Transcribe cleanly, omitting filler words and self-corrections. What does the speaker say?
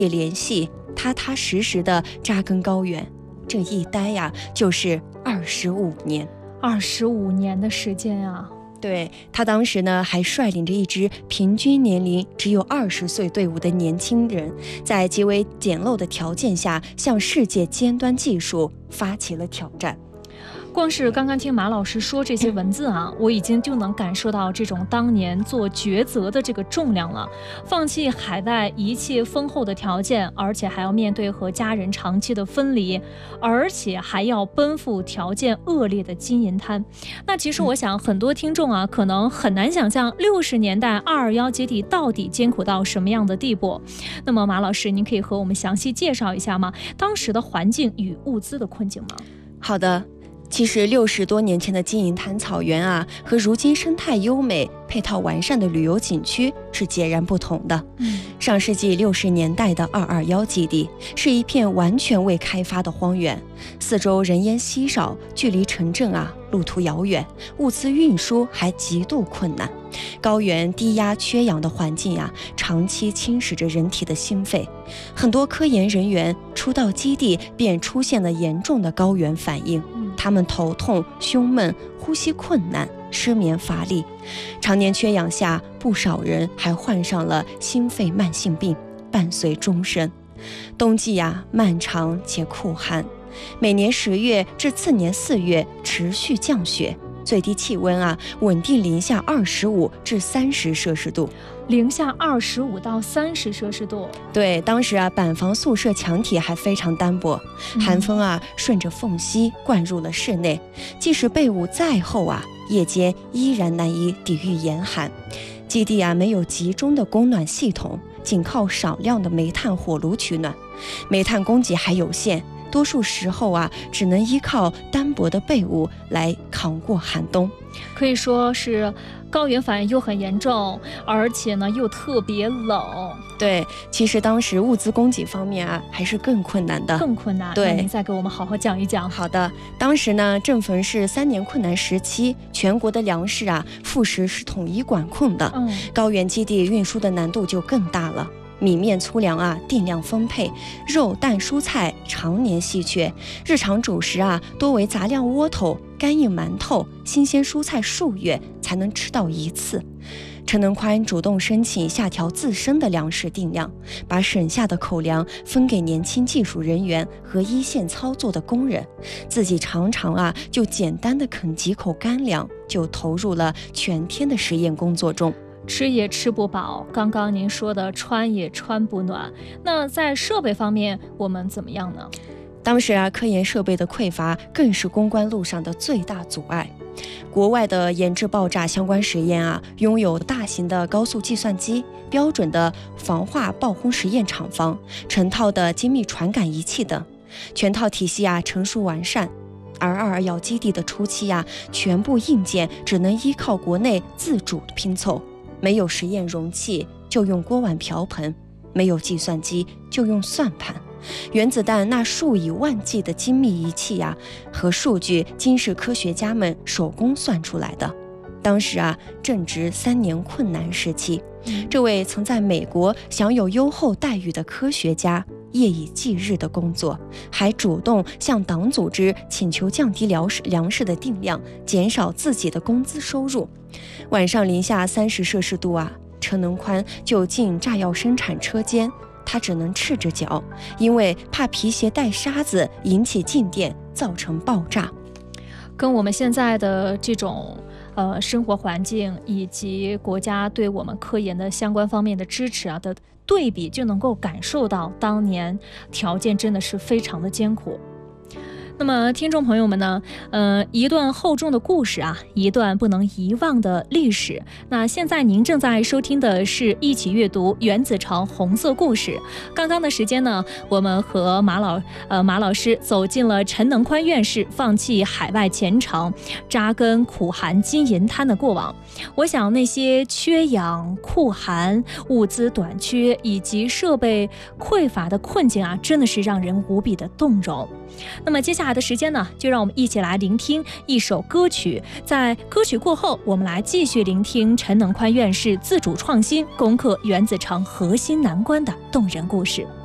联系，踏踏实实的扎根高原。这一待呀，就是25年 ，25年的时间啊。 对，他当时呢还率领着一支平均年龄只有20岁队伍的年轻人，在极为简陋的条件下，向世界尖端技术发起了挑战。 光是刚刚听马老师说这些文字啊，我已经就能感受到这种当年做抉择的这个重量了。放弃海外一切丰厚的条件，而且还要面对和家人长期的分离，而且还要奔赴条件恶劣的金银滩。那其实我想很多听众啊，可能很难想象60年代221基地到底艰苦到什么样的地步。那么马老师，您可以和我们详细介绍一下吗？当时的环境与物资的困境吗？ 好的。其实60多年前的金银滩草原啊，和如今生态优美、配套完善的旅游景区是截然不同的。上世纪60年代的221基地是一片完全未开发的荒原，四周人烟稀少，距离城镇啊路途遥远，物资运输还极度困难。高原低压缺氧的环境啊，长期侵蚀着人体的心肺。很多科研人员初到基地便出现了严重的高原反应。他们头痛、胸闷、呼吸困难、失眠乏力，常年缺氧下，不少人还患上了心肺慢性病，伴随终身。冬季啊，漫长且酷寒，每年10月至次年4月持续降雪，最低气温啊稳定零下25至30摄氏度。 零下25到30摄氏度。 对，当时啊，板房宿舍墙体还非常单薄，寒风啊顺着缝隙灌入了室内，即使被褥再厚啊，夜间依然难以抵御严寒。基地啊没有集中的供暖系统，仅靠少量的煤炭火炉取暖，煤炭供给还有限，多数时候啊只能依靠单薄的被褥来扛过寒冬。 可以说是高原反应又很严重，而且呢又特别冷。 对，其实当时物资供给方面啊还是更困难的。 更困难。 对， 那您再给我们好好讲一讲。 好的，当时呢正逢是3年困难时期，全国的粮食啊副食是统一管控的，高原基地运输的难度就更大了。米面粗粮啊定量分配，肉蛋蔬菜常年稀缺，日常主食啊多为杂粮窝头、干硬馒头，新鲜蔬菜数月才能吃到一次。陈能宽主动申请下调自身的粮食定量，把省下的口粮分给年轻技术人员和一线操作的工人，自己常常啊就简单的啃几口干粮，就投入了全天的实验工作中。 吃也吃不饱，刚刚您说的穿也穿不暖。那在设备方面我们怎么样呢？ 当时啊，科研设备的匮乏更是攻关路上的最大阻碍。国外的研制爆炸相关实验啊，拥有大型的高速计算机、标准的防化爆轰实验厂房、成套的精密传感仪器等，全套体系啊成熟完善。而221基地的初期啊，全部硬件只能依靠国内自主拼凑。没有实验容器就用锅碗瓢盆，没有计算机就用算盘。原子弹那数以万计的精密仪器啊和数据，均是科学家们手工算出来的。当时啊正值3年困难时期，这位曾在美国享有优厚待遇的科学家夜以继日的工作，还主动向党组织请求降低粮食的定量，减少自己的工资收入。晚上零下30摄氏度啊，陈能宽就进炸药生产车间，他只能赤着脚，因为怕皮鞋带沙子引起静电，造成爆炸。 跟我们现在的这种生活环境以及国家对我们科研的相关方面的支持啊的对比，就能够感受到当年条件真的是非常的艰苦。那么听众朋友们呢，一段厚重的故事啊，一段不能遗忘的历史。那现在您正在收听的是一起阅读原子城红色故事。刚刚的时间呢，我们和马老师走进了陈能宽院士放弃海外前程，扎根苦寒金银滩的过往。我想那些缺氧、酷寒、物资短缺以及设备匮乏的困境啊，真的是让人无比的动容。那么接下来的时间呢，就让我们一起来聆听一首歌曲。在歌曲过后，我们来继续聆听陈能宽院士自主创新攻克原子城核心难关的动人故事。